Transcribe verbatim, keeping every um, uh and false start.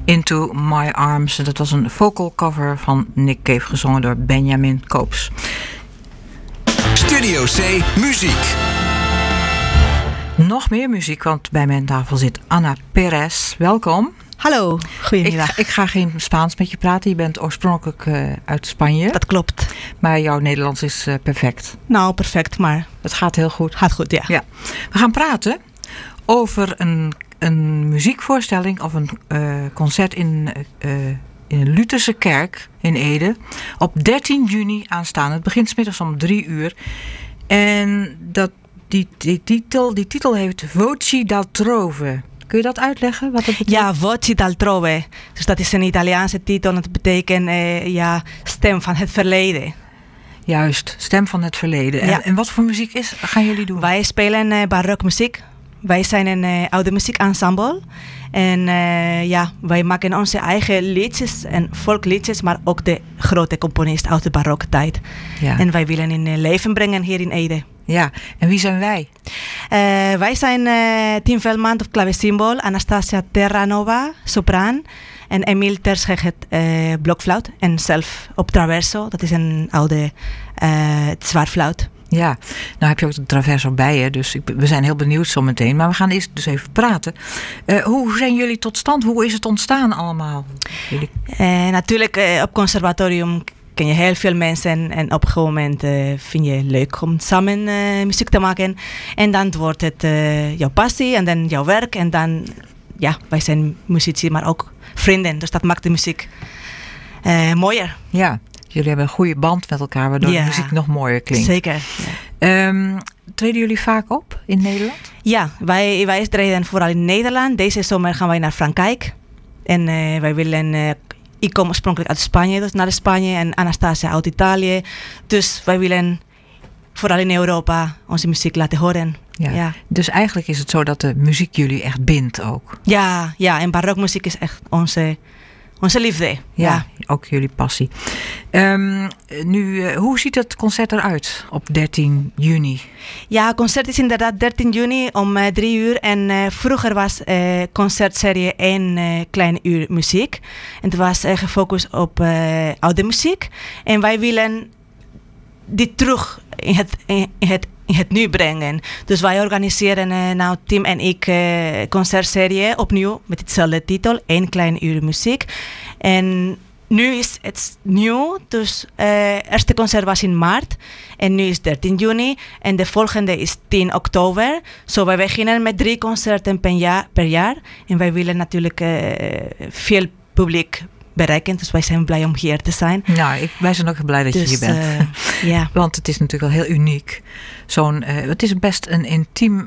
Into My Arms. Dat was een vocal cover van Nick Cave, gezongen door Benjamin Koops. Studio C Muziek. Nog meer muziek, want bij mijn tafel zit Ana Perez. Welkom. Hallo, goedemiddag. Ik, ik ga geen Spaans met je praten. Je bent oorspronkelijk uh, uit Spanje. Dat klopt. Maar jouw Nederlands is uh, perfect. Nou, perfect, maar... Het gaat heel goed. Gaat goed, ja. ja. We gaan praten over een, een muziekvoorstelling of een uh, concert in, uh, in een Lutherse kerk in Ede. Op dertien juni aanstaande. Het begint 's middags om drie uur. En dat, die, die, titel, die titel heet Voci d'altrove. Kun je dat uitleggen? Wat dat betekent? Ja, Voci d'altrove. Dus dat is een Italiaanse titel en dat betekent uh, ja, stem van het verleden. Juist, stem van het verleden. Ja. En, en wat voor muziek is, gaan jullie doen? Wij spelen uh, barokmuziek. Wij zijn een uh, oude muziekensemble. En uh, ja, wij maken onze eigen liedjes en volkliedjes, maar ook de grote componist uit de baroktijd. Ja. En wij willen in uh, leven brengen hier in Ede. Ja, en wie zijn wij? Uh, wij zijn uh, Tim Veldman op klavecimbal, Anastasia Terranova, sopraan en Emil Terscheget, uh, blokfluit en zelf op traverso, dat is een oude uh, zwaarfluit. Ja, nou heb je ook de traverso bij je, dus ik, we zijn heel benieuwd zo meteen. Maar we gaan eerst dus even praten. Uh, hoe zijn jullie tot stand? Hoe is het ontstaan allemaal? Jullie... Uh, natuurlijk uh, op conservatorium ken je heel veel mensen en op een gegeven moment uh, vind je het leuk om samen uh, muziek te maken. En dan wordt het uh, jouw passie en dan jouw werk. En dan, ja, wij zijn muzici, maar ook vrienden. Dus dat maakt de muziek uh, mooier. Ja, jullie hebben een goede band met elkaar, waardoor ja, de muziek nog mooier klinkt. Zeker. Ja. Um, treden jullie vaak op in Nederland? Ja, wij, wij treden vooral in Nederland. Deze zomer gaan wij naar Frankrijk. En uh, wij willen... Uh, Ik kom oorspronkelijk uit Spanje, dus naar Spanje, en Anastasia uit Italië. Dus wij willen vooral in Europa onze muziek laten horen. Ja. Ja. Dus eigenlijk is het zo dat de muziek jullie echt bindt ook. Ja, ja, en barokmuziek is echt onze, onze liefde. Ja, ja, ook jullie passie. Um, nu, uh, hoe ziet het concert eruit op dertien juni? Ja, het concert is inderdaad dertien juni om uh, drie uur. En uh, vroeger was uh, concertserie één uh, klein uur muziek. En het was uh, gefocust op uh, oude muziek. En wij willen dit terug in het, in het, in het nu brengen. Dus wij organiseren, uh, nou Tim en ik, uh, concertserie opnieuw met hetzelfde titel. één klein uur muziek. En... Nu is het nieuw, dus het uh, eerste concert was in maart en nu is dertien juni en de volgende is tien oktober. Zo wij beginnen met drie concerten per jaar, per jaar en wij willen natuurlijk uh, veel publiek bereiken, dus wij zijn blij om hier te zijn. Nou, ik, wij zijn ook blij dat dus, je hier bent. Uh, ja. Want het is natuurlijk wel heel uniek. Zo'n, uh, het is best een intiem